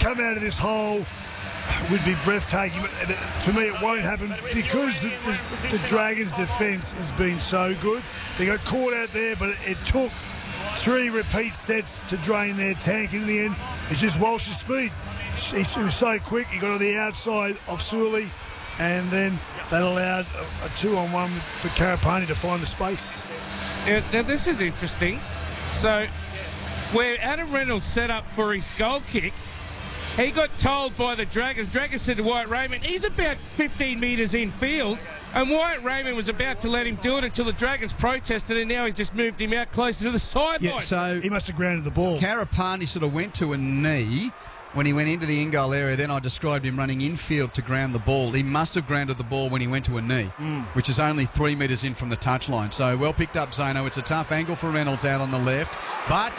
come out of this hole would be breathtaking. But to me, it won't happen because the Dragons' defence has been so good. They got caught out there, but it took 3 repeat sets to drain their tank. In the end, it's just Walsh's speed. He was so quick. He got on the outside of Sully, and then that allowed a 2-on-1 for Karapani to find the space. Now this is interesting. So, where Adam Reynolds set up for his goal kick, he got told by the Dragons. Dragons said to Wyatt Raymond, he's about 15 metres in field, and Wyatt Raymond was about to let him do it until the Dragons protested, and now he's just moved him out closer to the sideline. Yeah, so he must have grounded the ball. Karapani sort of went to a knee when he went into the in-goal area. Then I described him running infield to ground the ball. He must have grounded the ball when he went to a knee, which is only 3 metres in from the touchline. So well picked up, Zano. It's a tough angle for Reynolds out on the left, but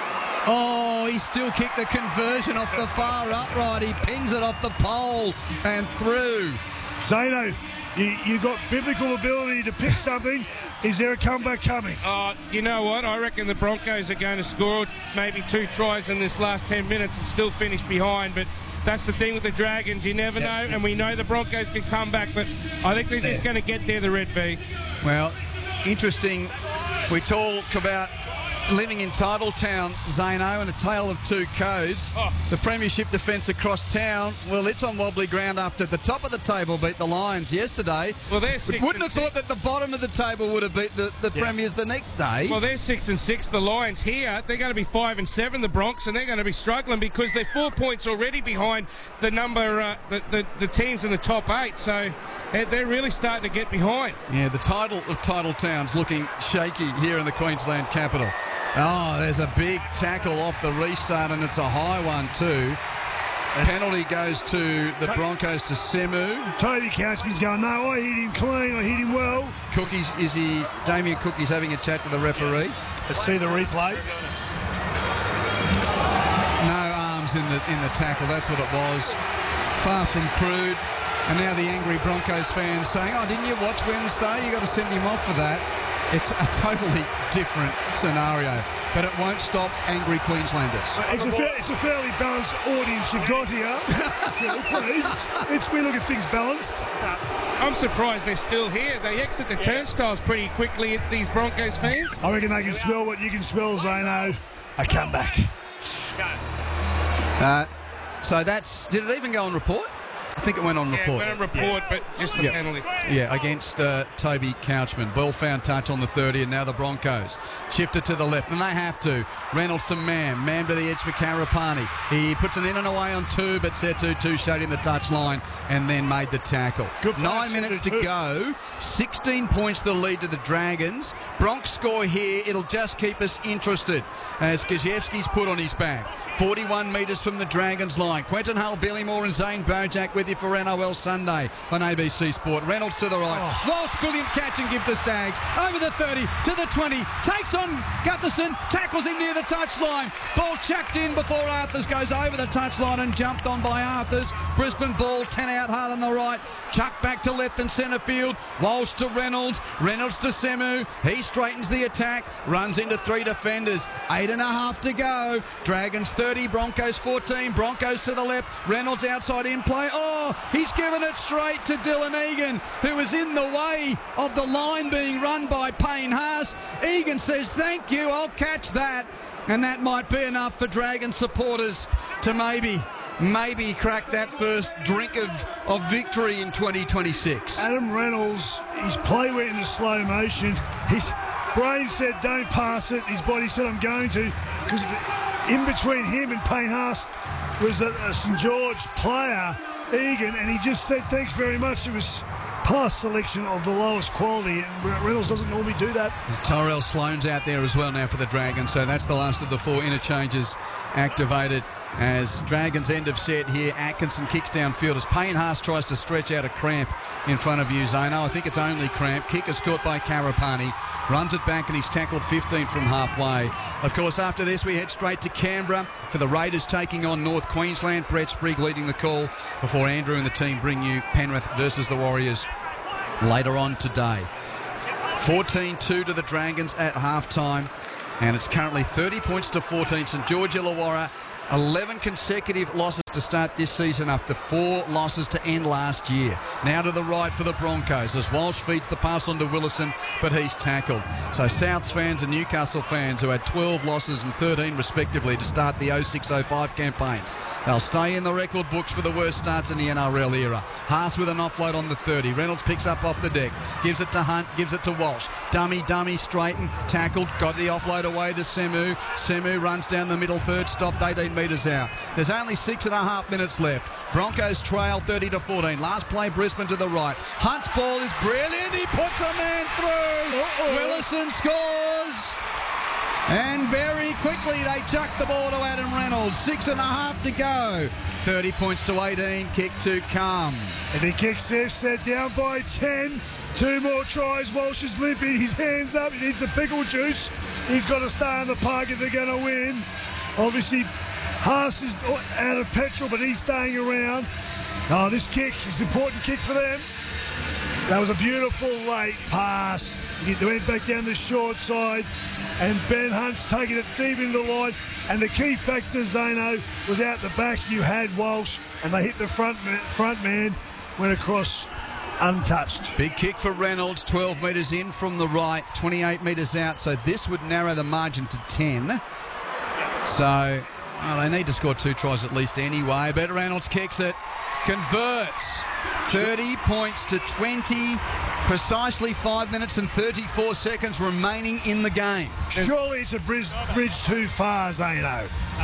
he still kicked the conversion off the far upright. He pings it off the pole and through. Zano, you got biblical ability to pick something. Is there a comeback coming? You know what? I reckon the Broncos are going to score maybe 2 tries in this last 10 minutes and still finish behind. But that's the thing with the Dragons. You never know. And we know the Broncos can come back. But I think they're just going to get there, the Red V. Well, interesting. We talk about living in Titletown, Zano, and a tale of 2 codes. The premiership defence across town, well, it's on wobbly ground after the top of the table beat the Lions yesterday. Well, they're 6 wouldn't have thought that the bottom of the table would have beat the Premiers the next day. Well, they're 6-6. The Lions here, they're going to be 5-7, the Bronx, and they're going to be struggling because they're 4 points already behind the number, the teams in the top 8. So they're really starting to get behind. Yeah, the title of Titletown's looking shaky here in the Queensland capital. Oh, there's a big tackle off the restart, and it's a high one too. Penalty goes to the Broncos, to Semu. Toby Caspian's going, no, I hit him clean, I hit him well. Damien Cookie's having a chat to the referee. Let's see the replay. No arms in the tackle, that's what it was. Far from crude. And now the angry Broncos fans saying, didn't you watch Wednesday? You got to send him off for that. It's a totally different scenario, but it won't stop angry Queenslanders. It's a fairly balanced audience you've got here. We look at things balanced. I'm surprised they're still here. They exit the turnstiles pretty quickly, these Broncos fans. I reckon they can smell what you can smell, Zano. A comeback. So did it even go on report? I think it went on report. Yeah, it went on report, but just the penalty. Yeah, against Toby Couchman. Ball found touch on the 30, and now the Broncos shifted to the left, and they have to. Reynolds to Man to the edge for Karapani. He puts an in and away on 2, but Setu showed him the touchline and then made the tackle. 9 minutes to go. 16 points the lead to the Dragons. Bronx score here. It'll just keep us interested as Gajewski's put on his back. 41 metres from the Dragons line. Quentin Hull, Billy Moore and Zane Bojack with you for NOL Sunday on ABC Sport. Reynolds to the right. Walsh, brilliant catch and give to Staggs. Over the 30 to the 20. Takes on Gutherson. Tackles him near the touchline. Ball chucked in before Arthurs goes over the touchline and jumped on by Arthurs. Brisbane ball 10 out hard on the right. Chucked back to left and centre field. Walsh to Reynolds. Reynolds to Semu. He straightens the attack. Runs into 3 defenders. 8.5 to go. Dragons 30. Broncos 14. Broncos to the left. Reynolds outside in play. He's given it straight to Dylan Egan, who was in the way of the line being run by Payne Haas. Egan says, thank you, I'll catch that. And that might be enough for Dragon supporters to maybe crack that first drink of victory in 2026. Adam Reynolds, his play went into slow motion. His brain said, don't pass it. His body said, I'm going to. Because in between him and Payne Haas was a St George player, Egan, and he just said, thanks very much. It was pass selection of the lowest quality, and Reynolds doesn't normally do that. Tyrell Sloan's out there as well now for the Dragons, so that's the last of the 4 interchanges activated as Dragons end of set here. Atkinson kicks downfield as Payne Haas tries to stretch out a cramp in front of you, Zano. I think it's only cramp. Kick is caught by Karapani. Runs it back and he's tackled 15 from halfway. Of course, after this, we head straight to Canberra for the Raiders taking on North Queensland. Brett Sprigg leading the call before Andrew and the team bring you Penrith versus the Warriors later on today. 14-2 to the Dragons at halftime, and it's currently 30 points to 14. St George Illawarra 11 consecutive losses to start this season after 4 losses to end last year. Now to the right for the Broncos as Walsh feeds the pass on to Willison, but he's tackled. So Souths fans and Newcastle fans who had 12 losses and 13 respectively to start the 06-05 campaigns, they'll stay in the record books for the worst starts in the NRL era. Haas with an offload on the 30. Reynolds picks up off the deck, gives it to Hunt, gives it to Walsh. Dummy, straightened, tackled, got the offload away to Semu. Semu runs down the middle third, stopped 18 metres out. There's only 6.5 minutes left. Broncos trail 30-14. Last play, Brisbane to the right. Hunt's ball is brilliant. He puts a man through. Willison scores. And very quickly they chuck the ball to Adam Reynolds. 6.5 to go. 30 points to 18. Kick to come. And he kicks this. They're down by 10. 2 more tries. Walsh is limping. His hands up. He needs the pickle juice. He's got to stay in the park if they're going to win. Obviously, Haas is out of petrol, but he's staying around. Oh, this kick is an important kick for them. That was a beautiful late pass. They went back down the short side, and Ben Hunt's taking it deep into the line. And the key factor, Zano, was out the back. You had Walsh, and they hit the front man, went across untouched. Big kick for Reynolds, 12 metres in from the right, 28 metres out. So this would narrow the margin to 10. So they need to score 2 tries at least anyway. But Reynolds kicks it, converts. 30 points to 20. Precisely 5 minutes and 34 seconds remaining in the game. Surely it's a bridge too far, Zano.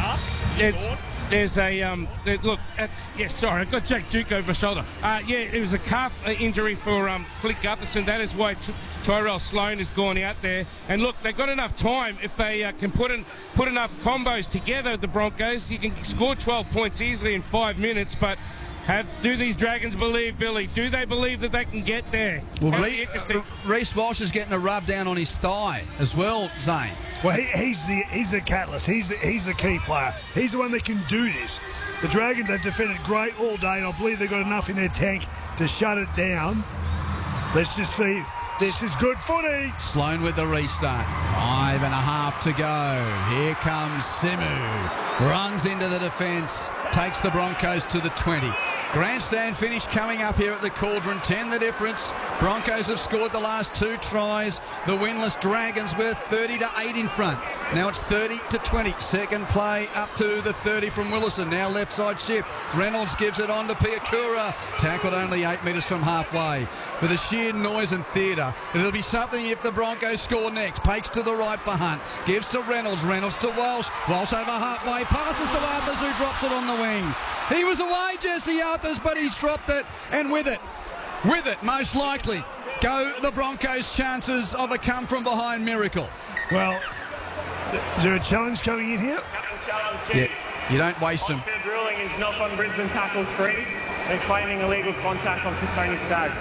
There's a look. Sorry, I got Jack Duke over my shoulder. It was a calf injury for Clint Gutherson. That is why Tyrell Sloan has gone out there. And look, they've got enough time if they can put enough combos together. The Broncos, you can score 12 points easily in 5 minutes, but. Do these Dragons believe, Billy? Do they believe that they can get there? Well, Reece Walsh is getting a rub down on his thigh as well, Zane. Well, he's the catalyst. He's the key player. He's the one that can do this. The Dragons have defended great all day, and I believe they've got enough in their tank to shut it down. Let's just see. This is good footy. Sloan with the restart. 5.5 to go. Here comes Semu. Runs into the defence. Takes the Broncos to the 20. Grandstand finish coming up here at the Cauldron. 10 the difference. Broncos have scored the last 2 tries. The winless Dragons were 30-8 in front. Now it's 30-20. Second play up to the 30 from Willison. Now left side shift. Reynolds gives it on to Piakura. Tackled only 8 metres from halfway. For the sheer noise and theatre, it'll be something if the Broncos score next. Pakes to the right for Hunt. Gives to Reynolds. Reynolds to Walsh. Walsh over halfway. Passes to Arthurs, who drops it on the wing. He was away, Jesse Arthurs, but he's dropped it. And with it, most likely, go the Broncos' chances of a come-from-behind miracle. Well, is there a challenge coming in here? Yeah, you don't waste them. Oxford ruling is knock on Brisbane tackles free. They're claiming illegal contact on Katoni Staggs.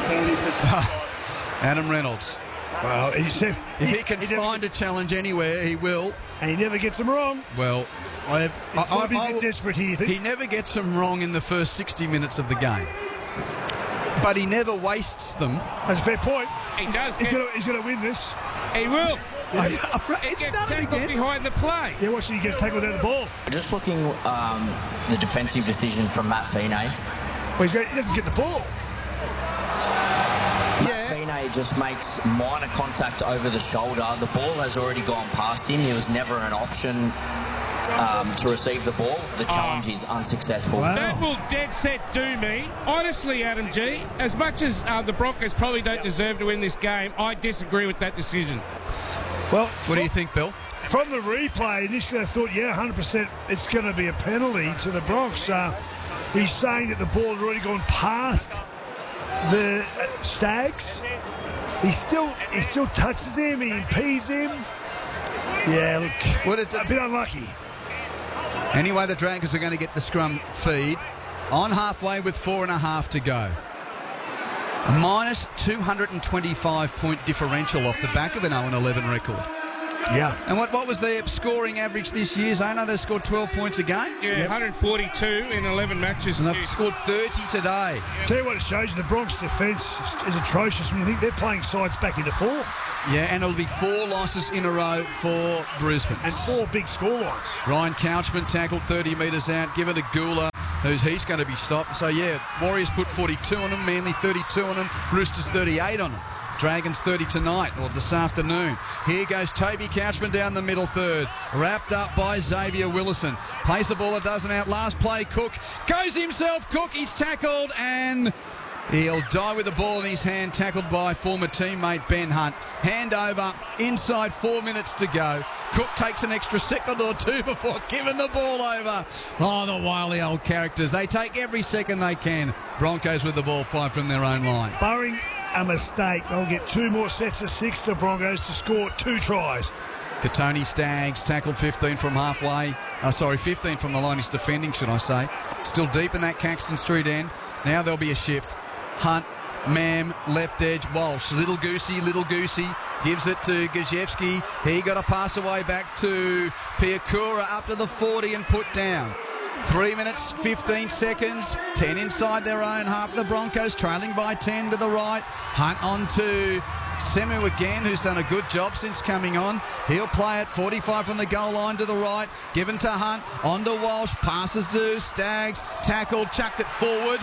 Adam Reynolds. Well, if he can find a challenge anywhere, he will. And he never gets them wrong. Well, I might be a bit desperate here, you think? He never gets them wrong in the first 60 minutes of the game. But he never wastes them. That's a fair point. He does. He's going to win this. He will. Yeah. He gets tackled behind the play. Yeah, watch, he gets tackled without the ball. Just looking the defensive decision from Matt Feeney. Well, he doesn't get the ball. Matt Feeney just makes minor contact over the shoulder. The ball has already gone past him. There was never an option to receive the ball. The challenge is unsuccessful. Wow. That will dead set do me. Honestly, Adam G, as much as the Broncos probably don't deserve to win this game, I disagree with that decision. Well, what do you think, Bill? From the replay, initially I thought, 100% it's going to be a penalty to the Bronx. He's saying that the ball had already gone past the Stags. He still touches him, he impedes him. Yeah, look, a bit unlucky. Anyway, the Dragons are going to get the scrum feed on halfway with 4.5 to go. A minus 225 point differential off the back of an 0-11 record. Yeah. And what was their scoring average this year, Zona? They scored 12 points a game? Yeah, 142 in 11 matches. And they've scored 30 today. Tell you what it shows you, the Bronx defence is atrocious when you think they're playing sides back into form. Yeah, and it'll be 4 losses in a row for Brisbane. And 4 big scorelines. Ryan Couchman tackled 30 metres out, given to Gula, he's going to be stopped. So, yeah, Warriors put 42 on them, Manly 32 on them, Roosters 38 on them. Dragons 30 tonight, or this afternoon. Here goes Toby Couchman down the middle third. Wrapped up by Xavier Willison. Plays the ball a dozen out. Last play, Cook goes himself. Cook, he's tackled and he'll die with the ball in his hand. Tackled by former teammate Ben Hunt. Hand over, inside 4 minutes to go. Cook takes an extra second or two before giving the ball over. Oh, the wily old characters. They take every second they can. Broncos with the ball 5 from their own line. Barring a mistake, they'll get 2 more sets of 6 to Broncos to score 2 tries. Katoni Staggs tackled 15 from halfway. 15 from the line. He's defending, should I say. Still deep in that Caxton Street end. Now there'll be a shift. Hunt, Mam, left edge, Walsh. Little Goosey gives it to Gajewski. He got a pass away back to Piakura up to the 40 and put down. 3 minutes, 15 seconds, 10 inside their own half. The Broncos trailing by 10 to the right. Hunt on to Semu again, who's done a good job since coming on. He'll play it 45 from the goal line to the right. Given to Hunt, on to Walsh, passes to Staggs, tackled, chucked it forward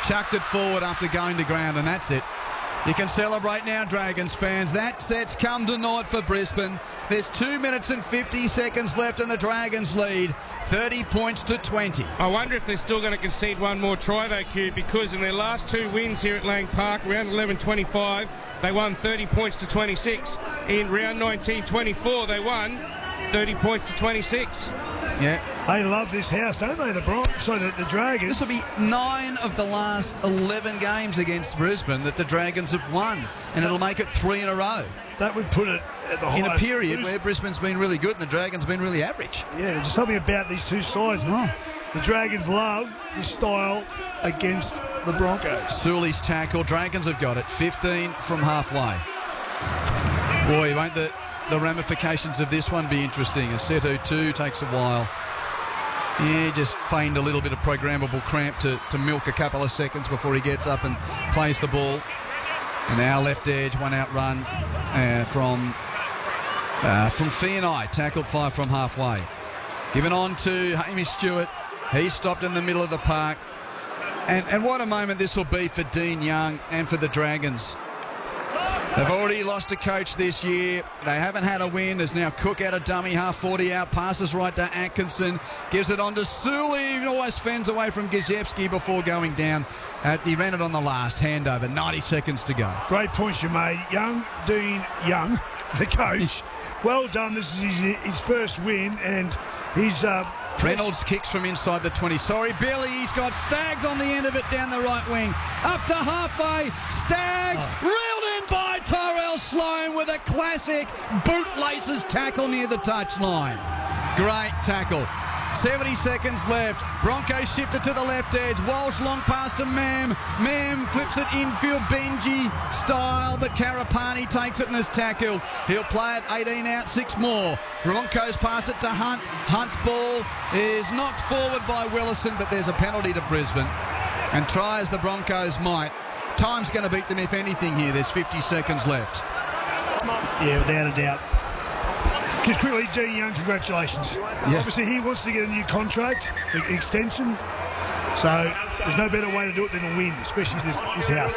after going to ground, and that's it. You can celebrate now, Dragons fans. That set's come tonight for Brisbane. There's 2 minutes and 50 seconds left and the Dragons lead 30 points to 20. I wonder if they're still going to concede one more try, though, Q, because in their last 2 wins here at Lang Park, round 11-25, they won 30 points to 26. In round 19-24, they won 30 points to 26. Yeah. They love this house, don't they, the Broncos? So the Dragons. This will be 9 of the last 11 games against Brisbane that the Dragons have won, and it'll make it 3 in a row. That would put it at the highest. In a period where Brisbane's been really good and the Dragons have been really average. Yeah, there's something about these two sides. Oh. The Dragons love this style against the Broncos. Sully's tackle. Dragons have got it. 15 from halfway. Boy, won't the ramifications of this one be interesting? A Seto 2 takes a while. Yeah, just feigned a little bit of programmable cramp to milk a couple of seconds before he gets up and plays the ball. And now left edge, 1 out run from Fianai. Tackled 5 from halfway. Given on to Hamish Stewart. He's stopped in the middle of the park. And what a moment this will be for Dean Young and for the Dragons. They've already lost a coach this year. They haven't had a win. There's now Cook out of dummy, half 40 out, passes right to Atkinson, gives it on to Sully, always fends away from Gajewski before going down. He ran it on the last handover, 90 seconds to go. Great points you made. Dean Young, the coach. Well done. This is his first win, and he's... Reynolds kicks from inside the 20. Sorry, Billy. He's got Staggs on the end of it down the right wing. Up to halfway. Staggs reeled in by Tyrell Sloan with a classic bootlaces tackle near the touchline. Great tackle. 70 seconds left. Broncos shifted to the left edge. Walsh long pass to Mam. Mam flips it infield, Benji style, but Karapani takes it and is tackled. He'll play it 18 out, 6 more. Broncos pass it to Hunt. Hunt's ball is knocked forward by Willison, but there's a penalty to Brisbane. And try as the Broncos might, time's going to beat them if anything here. There's 50 seconds left. Yeah, without a doubt. Just quickly, Dean Young, congratulations. Yeah. Obviously, he wants to get a new contract, an extension. So there's no better way to do it than a win, especially this house.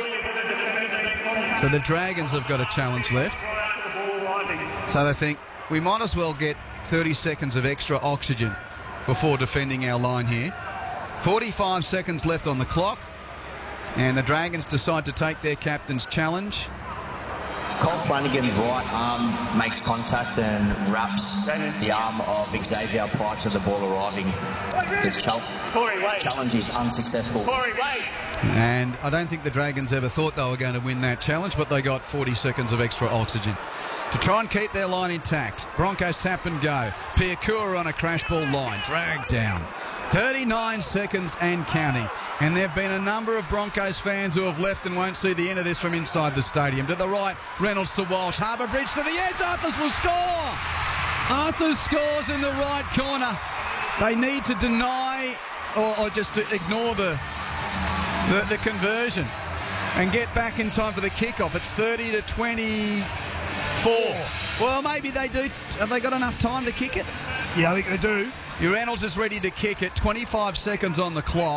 So the Dragons have got a challenge left. So they think we might as well get 30 seconds of extra oxygen before defending our line here. 45 seconds left on the clock. And the Dragons decide to take their captain's challenge. Cole Flanagan's right arm makes contact and wraps the arm of Xavier prior to the ball arriving. The challenge is unsuccessful. And I don't think the Dragons ever thought they were going to win that challenge, but they got 40 seconds of extra oxygen to try and keep their line intact. Broncos tap and go. Piakura on a crash ball line, dragged down. 39 seconds and counting. And there have been a number of Broncos fans who have left and won't see the end of this from inside the stadium. To the right, Reynolds to Walsh. Harbour Bridge to the edge. Arthurs will score. Arthur scores in the right corner. They need to deny or just to ignore the conversion and get back in time for the kickoff. It's 30-24. Well, maybe they do. Have they got enough time to kick it? Yeah, I think they do. Reynolds is ready to kick it. 25 seconds on the clock.